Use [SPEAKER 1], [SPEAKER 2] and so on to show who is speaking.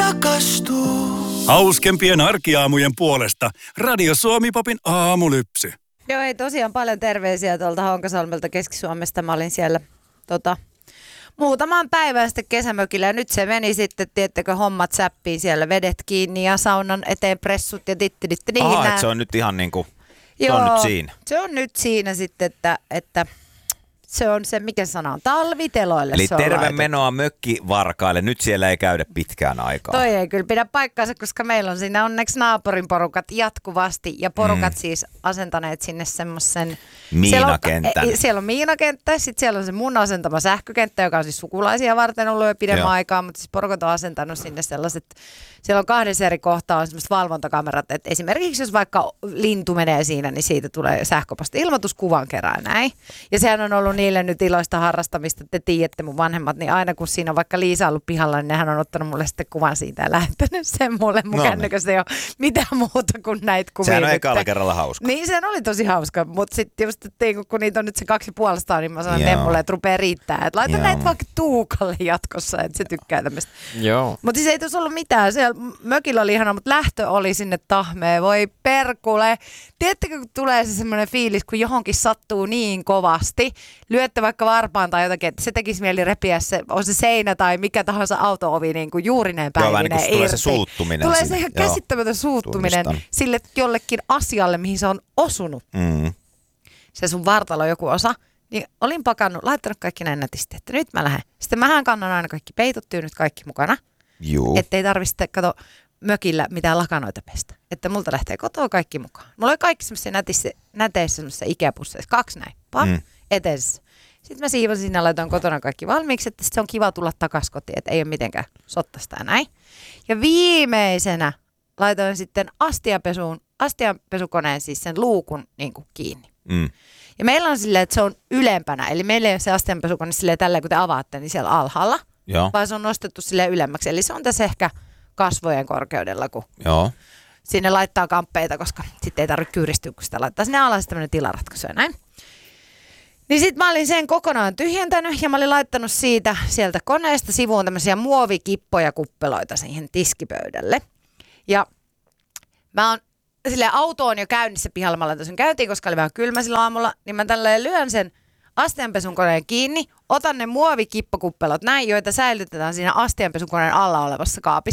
[SPEAKER 1] rakastuu.
[SPEAKER 2] Hauskempien arkiaamujen puolesta Radio Suomi-popin aamulypsy.
[SPEAKER 3] Joo, ei tosiaan paljon terveisiä tuolta Honkasalmelta Keski-Suomesta. Mä olin siellä muutaman päivän sitten kesämökillä ja nyt se meni sitten, tiedättekö, hommat säppiin siellä, vedet kiinni ja saunan eteen pressut ja ditti.
[SPEAKER 4] Aha, että se on nyt ihan niinku, se on nyt siinä.
[SPEAKER 3] Se on nyt siinä sitten, että se on se, mikä sana on, talviteloille.
[SPEAKER 4] Eli
[SPEAKER 3] se on
[SPEAKER 4] terve
[SPEAKER 3] laitettu.
[SPEAKER 4] menoa mökkivarkaille, nyt siellä ei käydä pitkään aikaa.
[SPEAKER 3] Toi ei kyllä pidä paikkaansa, koska meillä on siinä onneksi naapurin porukat jatkuvasti ja porukat siis asentaneet sinne semmoisen
[SPEAKER 4] miinakentän.
[SPEAKER 3] Siellä on miinakenttä, sitten siellä on se mun asentama sähkökenttä, joka on siis sukulaisia varten ollut jo pidemmän aikaa, mutta siis porukat on asentanut sinne sellaiset, siellä on 2 eri kohtaa on semmoiset valvontakamerat, että esimerkiksi jos vaikka lintu menee siinä, niin siitä tulee sähköposti-ilmoitus kuvan kerran näin. Ja sehän on ollut niille nyt iloista harrastamista, te tiedätte mun vanhemmat, niin aina kun siinä on vaikka Liisa ollut pihalla, niin nehän on ottanut mulle sitten kuvan siitä ja lähettänyt sen mulle. Mun kännykästä ei ole mitään muuta kuin näitä kuvia.
[SPEAKER 4] Sehän on ekalla kerralla hauska.
[SPEAKER 3] Niin, sehän oli tosi hauska, mutta sitten just, kun niitä on nyt se 2,5, niin mä sanon Nemmulle, että rupeaa riittää. Että laita näitä vaikka Tuukalle jatkossa, että se tykkää tämmöistä.
[SPEAKER 5] Joo.
[SPEAKER 3] Mutta siis ei tuossa ollut mitään. Siellä mökillä oli ihana, mutta lähtö oli sinne Tahmeen. Voi perkule. Tiedättekö, kun tulee se semmoinen fiilis, kun johonkin sattuu niin kovasti, lyötte vaikka varpaan tai jotakin, että se tekisi mieli repiä se, on se seinä tai mikä tahansa auto-ovi niin kuin juurineen päivineen
[SPEAKER 4] niin
[SPEAKER 3] irti.
[SPEAKER 4] Tulee se suuttuminen.
[SPEAKER 3] Tulee se ihan käsittämätön suuttuminen sille jollekin asialle, mihin se on osunut. Se sun vartalo joku osa. Niin olin pakannut, laittanut kaikki näin nätisti, että nyt mä lähden. Sitten mähän kannan aina kaikki peitottyynyt kaikki mukana.
[SPEAKER 4] Juu.
[SPEAKER 3] Ettei tarvitse kato mökillä mitään lakanoita pestä. Että multa lähtee kotoa kaikki mukaan. Mulla oli kaikki semmoisia näteissä semmoisia Ikea-pusseissa. 2 näin. Eteisessä. Sitten mä siivosin sinne, laitoin kotona kaikki valmiiksi, että se on kiva tulla takas kotiin, että ei ole mitenkään sottasta ja näin. Ja viimeisenä laitoin sitten astianpesukoneen siis sen luukun niin kuin kiinni. Ja meillä on silleen, että se on ylempänä, eli meillä ei ole se astianpesukone silleen tälleen, kun te avaatte, niin siellä alhaalla, vaan se on nostettu silleen ylemmäksi. Eli se on tässä ehkä kasvojen korkeudella, kun sinne laittaa kamppeita, koska sitten ei tarvitse kyyristyä, kun sitä laittaa sinne alas tämmöinen tilaratkaisu ja näin. Niin sit mä olin sen kokonaan tyhjentänyt ja mä olin laittanut sieltä koneesta sivuun tämmöisiä muovikippoja kuppeloita siihen tiskipöydälle. Ja mä oon silleen, auto on jo käynnissä pihalla, mä laitan sen käyntiin, koska oli vähän kylmä sillä aamulla, niin mä tälleen lyön sen astianpesun koneen kiinni, otan ne muovikippokuppelot näin, joita säilytetään siinä astianpesukoneen alla olevassa kaapissa.